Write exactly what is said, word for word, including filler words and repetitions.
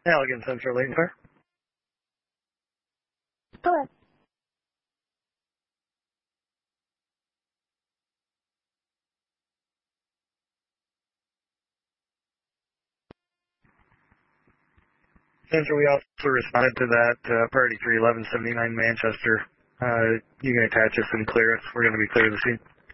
Allegan Central Lane, sir. Correct. Central, we also responded to that uh, Priority three eleven seventy-nine Manchester. Uh, you can attach us and clear us. We're going to be clear of the scene.